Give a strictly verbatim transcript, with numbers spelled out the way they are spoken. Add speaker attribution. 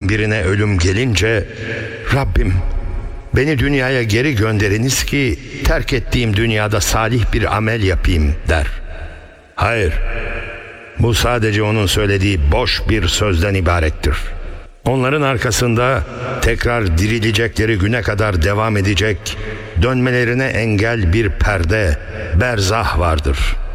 Speaker 1: birine ölüm gelince, Rabbim beni dünyaya geri gönderiniz ki terk ettiğim dünyada salih bir amel yapayım der. Hayır, bu sadece onun söylediği boş bir sözden ibarettir. Onların arkasında tekrar dirilecekleri güne kadar devam edecek, dönmelerine engel bir perde, berzah vardır.